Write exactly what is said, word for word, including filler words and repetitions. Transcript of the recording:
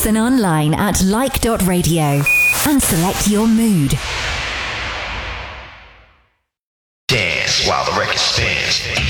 Listen online at like dot radio and select your mood. Dance while the record spins.